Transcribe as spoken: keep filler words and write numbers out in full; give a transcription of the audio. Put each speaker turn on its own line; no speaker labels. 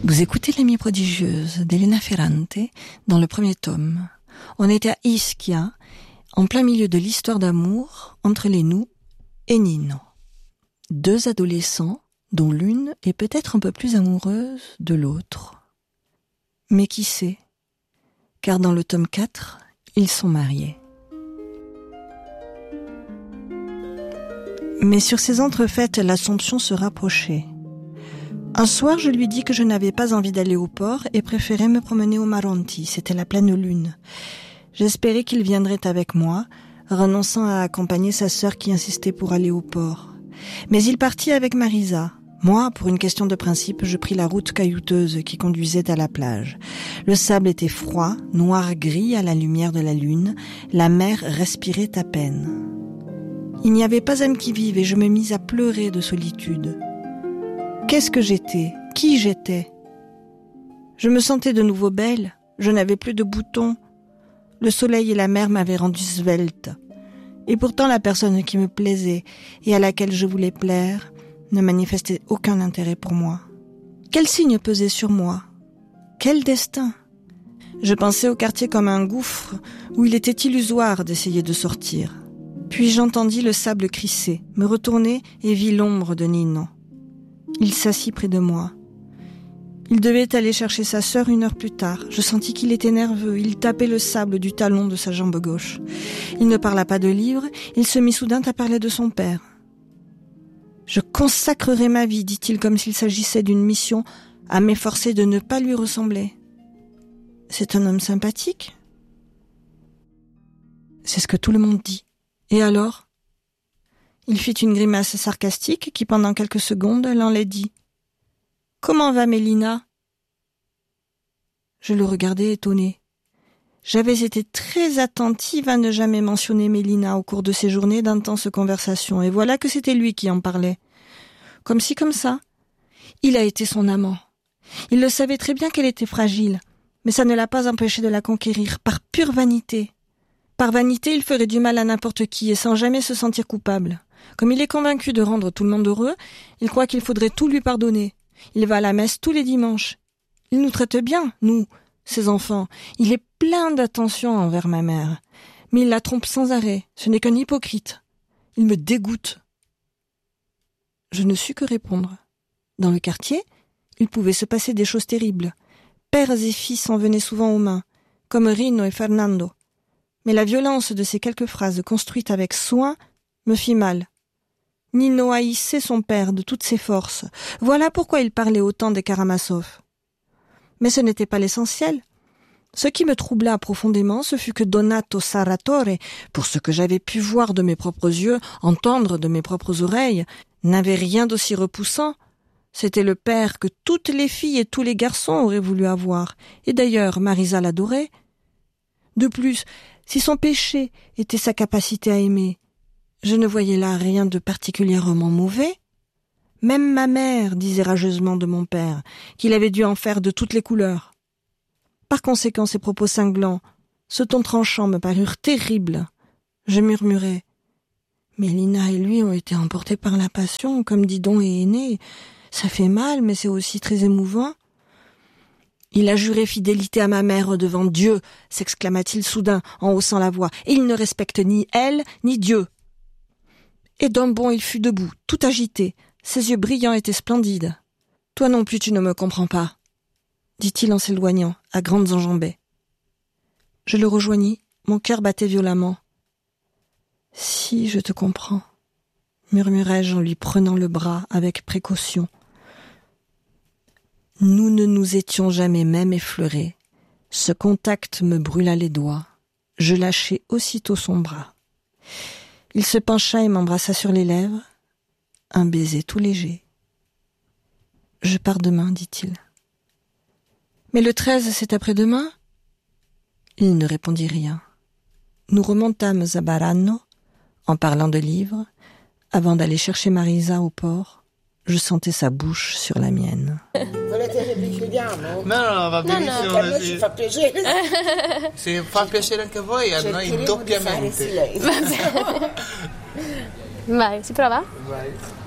Vous écoutez L'Amie prodigieuse d'Elena Ferrante dans le premier tome. On était à Ischia, en plein milieu de l'histoire d'amour entre Lénou et Nino. Deux adolescents dont l'une est peut-être un peu plus amoureuse de l'autre. Mais qui sait ? Car dans le tome quatre, ils sont mariés. Mais sur ces entrefaites, l'Assomption se rapprochait. Un soir, je lui dis que je n'avais pas envie d'aller au port et préférais me promener au Maronti, c'était la pleine lune. J'espérais qu'il viendrait avec moi, renonçant à accompagner sa sœur qui insistait pour aller au port. Mais il partit avec Marisa. Moi, pour une question de principe, je pris la route caillouteuse qui conduisait à la plage. Le sable était froid, noir-gris à la lumière de la lune, la mer respirait à peine. Il n'y avait pas âme qui vive et je me mis à pleurer de solitude. Qu'est-ce que j'étais ? Qui j'étais ? Je me sentais de nouveau belle, je n'avais plus de boutons. Le soleil et la mer m'avaient rendue svelte. Et pourtant la personne qui me plaisait et à laquelle je voulais plaire ne manifestait aucun intérêt pour moi. Quel signe pesait sur moi ? Quel destin ? Je pensais au quartier comme un gouffre où il était illusoire d'essayer de sortir. Puis j'entendis le sable crisser, me retournai et vis l'ombre de Nino. Il s'assit près de moi. Il devait aller chercher sa sœur une heure plus tard. Je sentis qu'il était nerveux. Il tapait le sable du talon de sa jambe gauche. Il ne parla pas de livres. Il se mit soudain à parler de son père. « Je consacrerai ma vie, dit-il, comme s'il s'agissait d'une mission, à m'efforcer de ne pas lui ressembler. C'est un homme sympathique ? C'est ce que tout le monde dit. Et alors ? Il fit une grimace sarcastique qui, pendant quelques secondes, l'enlaidit. « Comment va Mélina ?» Je le regardai étonné. J'avais été très attentive à ne jamais mentionner Mélina au cours de ces journées d'intenses conversations, et voilà que c'était lui qui en parlait. Comme ci, comme ça. Il a été son amant. Il le savait très bien qu'elle était fragile, mais ça ne l'a pas empêché de la conquérir, par pure vanité. Par vanité, il ferait du mal à n'importe qui, et sans jamais se sentir coupable. Comme il est convaincu de rendre tout le monde heureux, il croit qu'il faudrait tout lui pardonner. Il va à la messe tous les dimanches. Il nous traite bien, nous, ses enfants. Il est plein d'attention envers ma mère. Mais il la trompe sans arrêt. Ce n'est qu'un hypocrite. Il me dégoûte. Je ne sus que répondre. Dans le quartier, il pouvait se passer des choses terribles. Pères et fils en venaient souvent aux mains, comme Rino et Fernando. Mais la violence de ces quelques phrases construites avec soin me fit mal. Nino haïssait son père de toutes ses forces. Voilà pourquoi il parlait autant des Karamazov. Mais ce n'était pas l'essentiel. Ce qui me troubla profondément, ce fut que Donato Sarratore, pour ce que j'avais pu voir de mes propres yeux, entendre de mes propres oreilles, n'avait rien d'aussi repoussant. C'était le père que toutes les filles et tous les garçons auraient voulu avoir. Et d'ailleurs, Marisa l'adorait. De plus, si son péché était sa capacité à aimer, je ne voyais là rien de particulièrement mauvais. Même ma mère disait rageusement de mon père qu'il avait dû en faire de toutes les couleurs. Par conséquent, ces propos cinglants, ce ton tranchant me parurent terribles. Je murmurai. Mélina et lui ont été emportés par la passion, comme Didon et Aîné. Ça fait mal, mais c'est aussi très émouvant. Il a juré fidélité à ma mère devant Dieu, s'exclama-t-il soudain en haussant la voix, et il ne respecte ni elle, ni Dieu. Et d'un bond il fut debout, tout agité. Ses yeux brillants étaient splendides. « Toi non plus tu ne me comprends pas, » dit-il en s'éloignant, à grandes enjambées. Je le rejoignis, mon cœur battait violemment. « Si, je te comprends, » murmurai-je en lui prenant le bras avec précaution. Nous ne nous étions jamais même effleurés. Ce contact me brûla les doigts. Je lâchai aussitôt son bras. Il se pencha et m'embrassa sur les lèvres. Un baiser tout léger. « Je pars demain, dit-il. »« Mais le treize, c'est après-demain ?» Il ne répondit rien. Nous remontâmes à Barano, en parlant de livres. Avant d'aller chercher Marisa au port, je sentais sa bouche sur la mienne.
Volete che vi chiudiamo?
No, no, va benissimo.
No, no, a noi ci fa piacere.
Se fa piacere anche a voi, a noi doppiamente.
Vai, si prova?
Vai.